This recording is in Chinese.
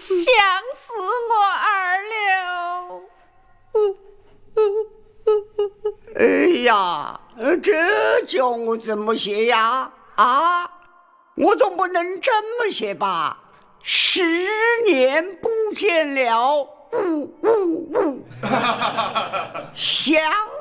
死我儿了！ 哎呀，这叫我怎么写呀？啊，我总不能这么写吧？10年不见了，相